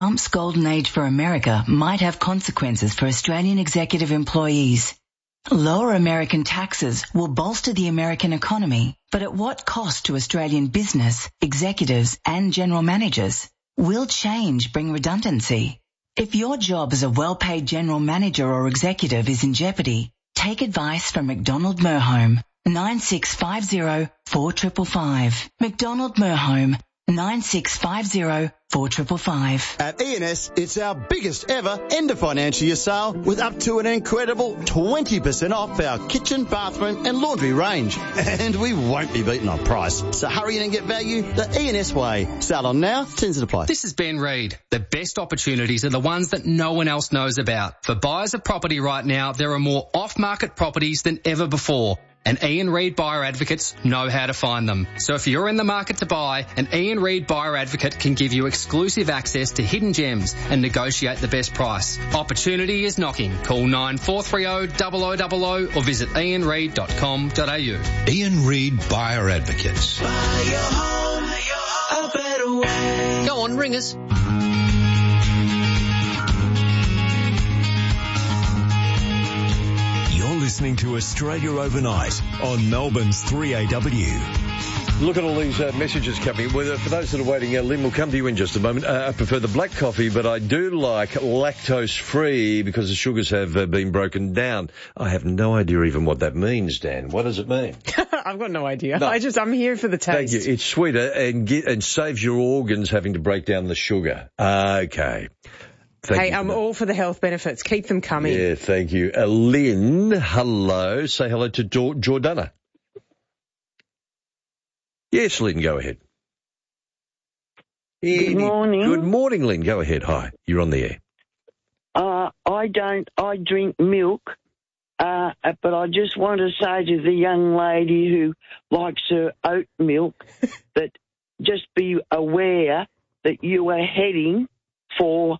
Trump's golden age for America might have consequences for Australian executive employees. Lower American taxes will bolster the American economy, but at what cost to Australian business, executives and general managers? Will change bring redundancy? If your job as a well-paid general manager or executive is in jeopardy, take advice from McDonald Merhome, 9650 4555. McDonald Merhome, 9650 4555. At E&S, it's our biggest ever end of financial year sale with up to an incredible 20% off our kitchen, bathroom and laundry range. And we won't be beaten on price. So hurry in and get value the E&S way. Sale on now, terms and apply. This is Ben Reid. The best opportunities are the ones that no one else knows about. For buyers of property right now, there are more off-market properties than ever before. And Ian Reid Buyer Advocates know how to find them. So if you're in the market to buy, an Ian Reid Buyer Advocate can give you exclusive access to hidden gems and negotiate the best price. Opportunity is knocking. Call 9430 0000 or visit ianreid.com.au. Ian Reid Buyer Advocates. Buy your home a better way. Go on, ring us. Listening to Australia Overnight on Melbourne's 3AW. Look at all these messages coming. For those that are waiting, Lynn will come to you in just a moment. I prefer the black coffee, but I do like lactose-free because the sugars have been broken down. I have no idea even what that means, Dan. What does it mean? I've got no idea. No. I'm here for the taste. Thank you. It's sweeter and saves your organs having to break down the sugar. Okay. Hey, I'm all for the health benefits. Keep them coming. Yeah, thank you. Lynn, hello. Say hello to Jordana. Yes, Lynn, go ahead. Good morning. Good morning, Lynn. Go ahead. Hi, you're on the air. I drink milk, but I just want to say to the young lady who likes her oat milk that just be aware that you are heading for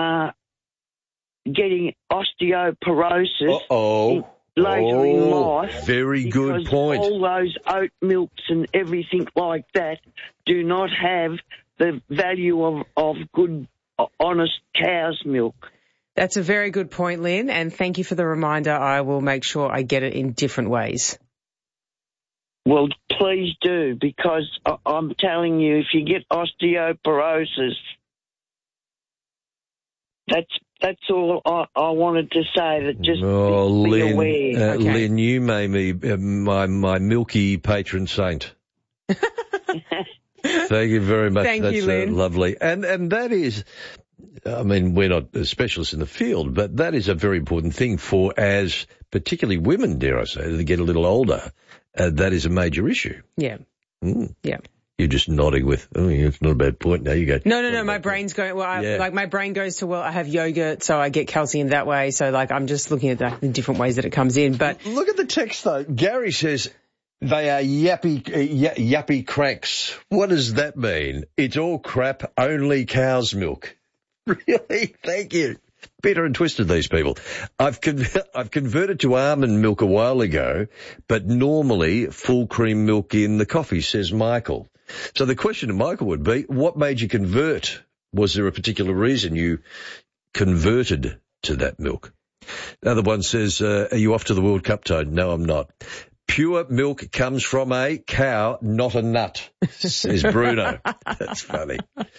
getting osteoporosis later in life. Very good point. All those oat milks and everything like that do not have the value of good, honest cow's milk. That's a very good point, Lynn, and thank you for the reminder. I will make sure I get it in different ways. Well, please do, because I'm telling you, if you get osteoporosis, that's all I wanted to say. That just be Lynn, aware. Okay. Lynn, you made me my milky patron saint. Thank you very much. Thank you, Lynn. Lovely. And that is, I mean, we're not specialists in the field, but that is a very important thing for, as particularly women, dare I say, that get a little older. That is a major issue. Yeah. Yeah. You're just nodding with, it's not a bad point. Now you go. No, my brain's going, my brain goes to, I have yogurt, so I get calcium that way. So, I'm just looking at the different ways that it comes in. But look at the text, though. Gary says they are yappy cranks. What does that mean? It's all crap, only cow's milk. Really? Thank you. Bitter and twisted, these people. I've converted to almond milk a while ago, but normally full cream milk in the coffee, says Michael. So the question to Michael would be, what made you convert? Was there a particular reason you converted to that milk? Another one says, are you off to the World Cup, Tone? No, I'm not. Pure milk comes from a cow, not a nut, says Bruno. That's funny.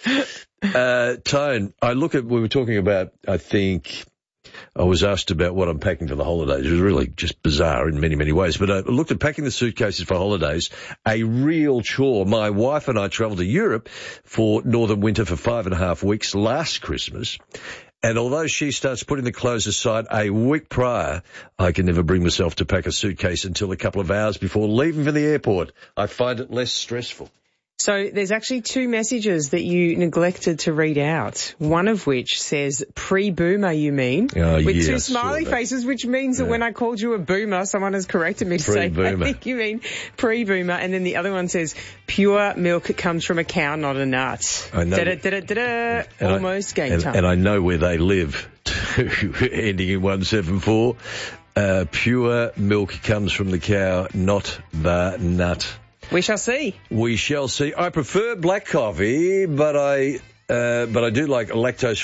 Tone, we were talking about, I think, I was asked about what I'm packing for the holidays. It was really just bizarre in many, many ways. But I looked at packing the suitcases for holidays, a real chore. My wife and I travelled to Europe for Northern Winter for 5.5 weeks last Christmas. And although she starts putting the clothes aside a week prior, I can never bring myself to pack a suitcase until a couple of hours before leaving for the airport. I find it less stressful. So there's actually 2 messages that you neglected to read out, one of which says pre-boomer, you mean, with 2 smiley faces, which means that when I called you a boomer, someone has corrected me to say, I think you mean pre-boomer. And then the other one says pure milk comes from a cow, not a nut. I know. Almost game time. And I know where they live, ending in 174. Pure milk comes from the cow, not the nut. We shall see. We shall see. I prefer black coffee, but I but I do like lactose